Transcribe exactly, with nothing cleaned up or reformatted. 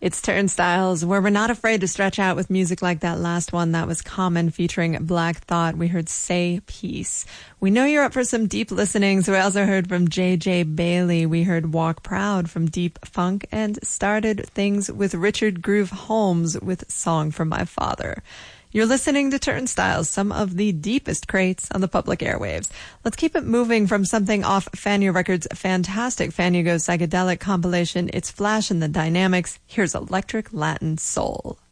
It's Turnstiles, where we're not afraid to stretch out with music like that last one. That was Common featuring Black Thought. We heard Say Peace. We know you're up for some deep listening, so we also heard from J J Bailey. We heard Walk Proud from Deep Funk and started things with Richard Groove Holmes with Song for My Father. You're listening to Turnstiles, some of the deepest crates on the public airwaves. Let's keep it moving from something off Fania Records' fantastic Fania Goes Psychedelic compilation. It's Flash and the Dynamics. Here's Electric Latin Soul.